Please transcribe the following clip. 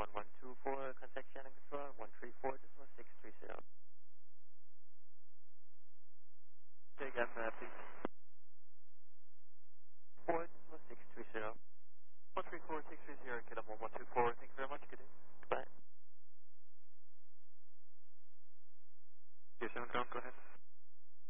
1124, contact Shannon Control, 134, decimal 630. Say again, please. 4, decimal 630. 134630, get up 1124, thank you very much, good day. Goodbye. Yes, Shannon Control, go ahead.